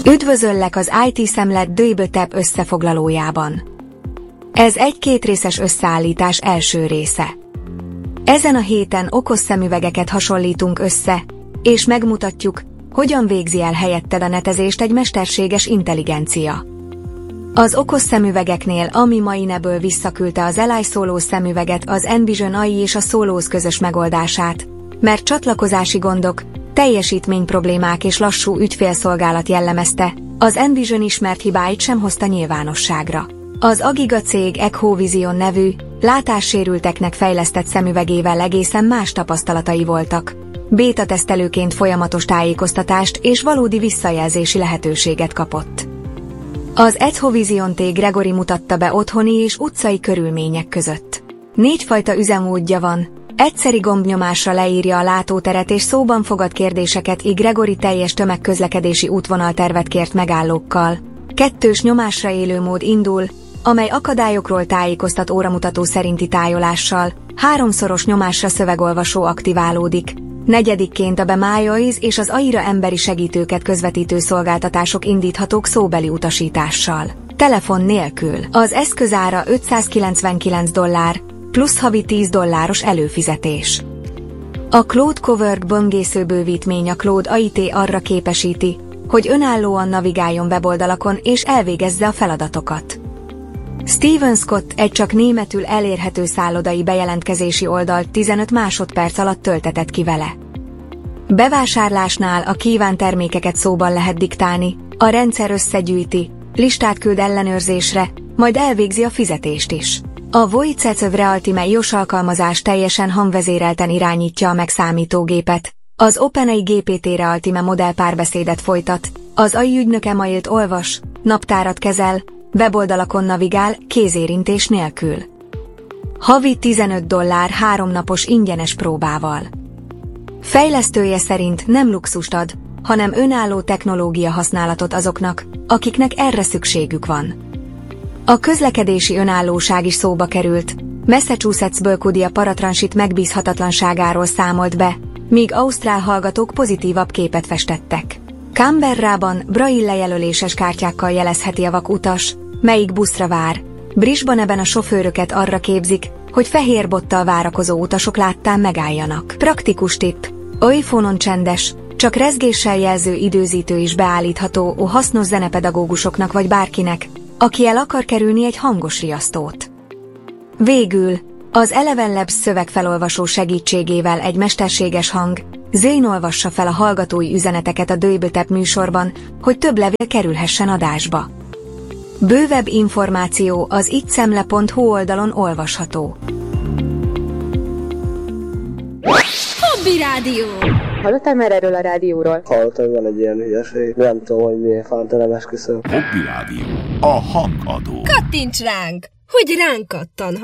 Üdvözöllek az IT Szemlet Döjbötep összefoglalójában. Ez egy kétrészes összeállítás első része. Ezen a héten okos szemüvegeket hasonlítunk össze, és megmutatjuk, hogyan végzi el helyetted a netezést egy mesterséges intelligencia. Az okos szemüvegeknél a MiMainable visszaküldte az Ally Solos szemüveget, az Envision AI és a Solos közös megoldását, mert csatlakozási gondok, teljesítmény problémák és lassú ügyfélszolgálat jellemezte, az Envision ismert hibáit sem hozta nyilvánosságra. Az Agiga cég Echo-Vision nevű, látássérülteknek fejlesztett szemüvegével egészen más tapasztalatai voltak. Béta tesztelőként folyamatos tájékoztatást és valódi visszajelzési lehetőséget kapott. Az Echo-Vision T. Gregory mutatta be otthoni és utcai körülmények között. 4 fajta üzemmódja van. Egyszeri gombnyomásra leírja a látóteret és szóban fogad kérdéseket. Gregory teljes tömegközlekedési útvonaltervet kért megállókkal. 2-s nyomásra élő mód indul, amely akadályokról tájékoztat óramutató szerinti tájolással. 3-szoros nyomásra szövegolvasó aktiválódik. 4-ként a Be My Eyes és az AI-ra emberi segítőket közvetítő szolgáltatások indíthatók szóbeli utasítással. Telefon nélkül. Az eszközára $599, plusz havi $10 előfizetés. A Claude Cowork böngésző bővítmény a Claude AI-t arra képesíti, hogy önállóan navigáljon weboldalakon és elvégezze a feladatokat. Steven Scott egy csak németül elérhető szállodai bejelentkezési oldalt 15 másodperc alatt töltetett ki vele. Bevásárlásnál a kívánt termékeket szóban lehet diktálni, a rendszer összegyűjti, listát küld ellenőrzésre, majd elvégzi a fizetést is. A Voice Reality iOS alkalmazás teljesen hangvezérelten irányítja a megszámítógépet, az OpenAI GPT Reality modell párbeszédet folytat, az AI ügynök e-mailt olvas, naptárat kezel, weboldalakon navigál, kézérintés nélkül. Havi $15 3 napos ingyenes próbával. Fejlesztője szerint nem luxust ad, hanem önálló technológia használatot azoknak, akiknek erre szükségük van. A közlekedési önállóság is szóba került. Massachusettsből Cody a paratransit megbízhatatlanságáról számolt be, míg ausztrál hallgatók pozitívabb képet festettek. Canberrában Braille jelöléses kártyákkal jelezheti a vak utas, melyik buszra vár. Brisbaneben a sofőröket arra képzik, hogy fehér bottal várakozó utasok láttán megálljanak. Praktikus tipp: iPhone-on csendes, csak rezgéssel jelző időzítő is beállítható hasznos zenepedagógusoknak vagy bárkinek, aki el akar kerülni egy hangos riasztót. Végül, az Eleven Labs szövegfelolvasó segítségével egy mesterséges hang, Zane olvassa fel a hallgatói üzeneteket a Döjbötep műsorban, hogy több levél kerülhessen adásba. Bővebb információ az ittszemle.hu oldalon olvasható. Hobby Rádió! Hallottál már erről a rádióról? Hallottam, hogy van egy ilyen hülyeség. Nem tudom, hogy miért fánt, nem esküszöm. Hobby Rádió. A hangadó. Kattints ránk, hogy ránk kattanhat.